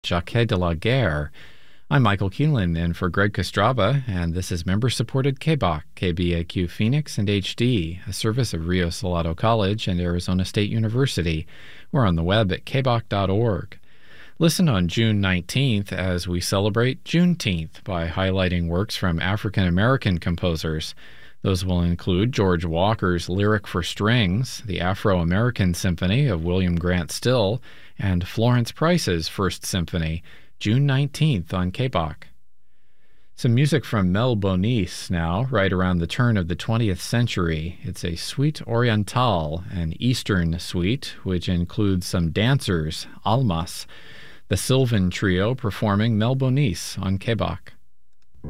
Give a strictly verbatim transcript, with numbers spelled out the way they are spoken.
Jacques de la Guerre. I'm Michael Keelan in for Greg Kostraba, and this is member-supported K B A Q, K B A Q Phoenix and H D, a service of Rio Salado College and Arizona State University. We're on the web at k b a q dot org. Listen on June nineteenth as we celebrate Juneteenth by highlighting works from African American composers. Those will include George Walker's Lyric for Strings, the Afro-American Symphony of William Grant Still, and Florence Price's First Symphony, June nineteenth on K B A Q. Some music from Mel Bonis now, right around the turn of the twentieth century. It's a suite orientale, an Eastern suite, which includes some dancers, almas. The Sylvan Trio performing Mel Bonis on K B A Q.